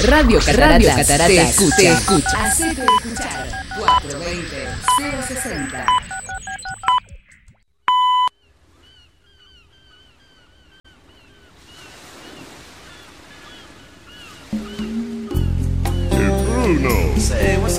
Radio Cataratas te escucha. Hacete escuchar. 420-060. Bruno.